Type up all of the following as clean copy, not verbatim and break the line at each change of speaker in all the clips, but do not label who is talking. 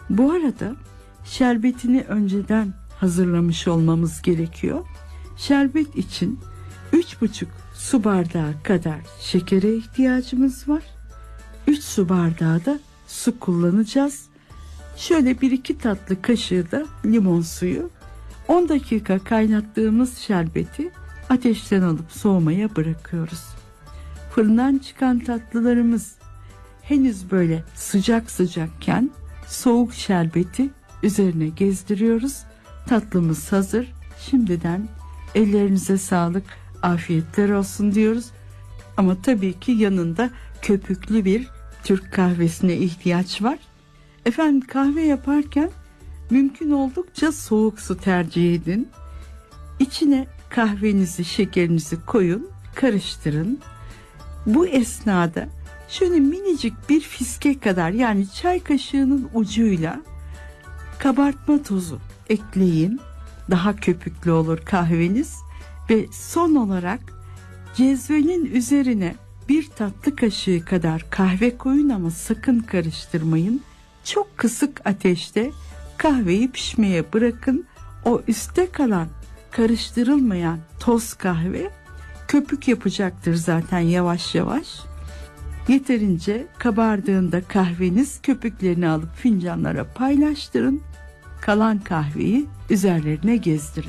Bu arada şerbetini önceden hazırlamış olmamız gerekiyor. Şerbet için 3,5 su bardağı kadar şekere ihtiyacımız var. 3 su bardağı da su kullanacağız. Şöyle 1-2 tatlı kaşığı da limon suyu. 10 dakika kaynattığımız şerbeti ateşten alıp soğumaya bırakıyoruz. Fırından çıkan tatlılarımız henüz böyle sıcak sıcakken soğuk şerbeti üzerine gezdiriyoruz. Tatlımız hazır. Şimdiden ellerinize sağlık, afiyetler olsun diyoruz. Ama tabii ki yanında köpüklü bir Türk kahvesine ihtiyaç var. Efendim, kahve yaparken mümkün oldukça soğuk su tercih edin. İçine kahvenizi, şekerinizi koyun, karıştırın. Bu esnada şöyle minicik bir fiske kadar, yani çay kaşığının ucuyla kabartma tozu ekleyin. Daha köpüklü olur kahveniz. Ve son olarak cezvenin üzerine 1 tatlı kaşığı kadar kahve koyun ama sakın karıştırmayın. Çok kısık ateşte kahveyi pişmeye bırakın. O üstte kalan karıştırılmayan toz kahve köpük yapacaktır zaten yavaş yavaş. Yeterince kabardığında kahveniz köpüklerini alıp fincanlara paylaştırın. Kalan kahveyi üzerlerine gezdirin.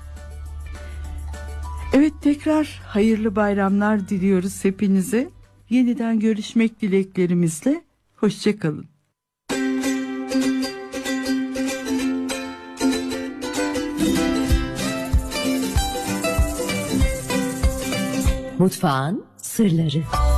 Evet, tekrar hayırlı bayramlar diliyoruz hepinize. Yeniden görüşmek dileklerimizle. Hoşça kalın.
Mutfağın sırları.